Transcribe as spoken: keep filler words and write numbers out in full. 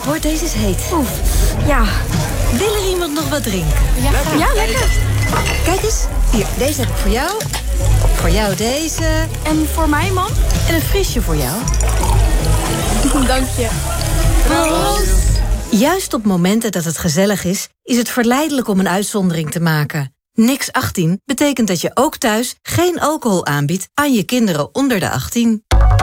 op hoor, deze is heet. Oef, ja. Wil er iemand nog wat drinken? Ja, graag. Ja, lekker. Kijk eens, hier, deze heb ik voor jou. Voor jou deze. En voor mij, mam? En een frisje voor jou. Dank je. Proost. Juist op momenten dat het gezellig is, is het verleidelijk om een uitzondering te maken. Niks achttien betekent dat je ook thuis geen alcohol aanbiedt aan je kinderen onder de achttien.